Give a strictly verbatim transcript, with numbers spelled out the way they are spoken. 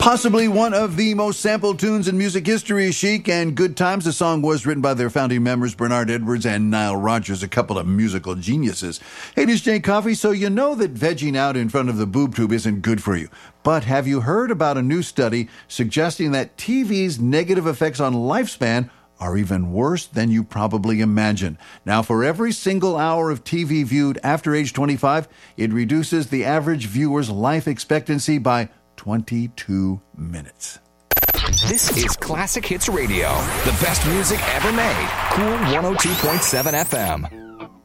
Possibly one of the most sampled tunes in music history is Chic and Good Times. The song was written by their founding members, Bernard Edwards and Nile Rodgers, a couple of musical geniuses. Hey, this is Jay Coffey. So you know that vegging out in front of the boob tube isn't good for you. But have you heard about a new study suggesting that T V's negative effects on lifespan are even worse than you probably imagine? Now, for every single hour of T V viewed after age twenty-five, it reduces the average viewer's life expectancy by twenty-two minutes. This is Classic Hits Radio, the best music ever made. Cool one oh two point seven F M.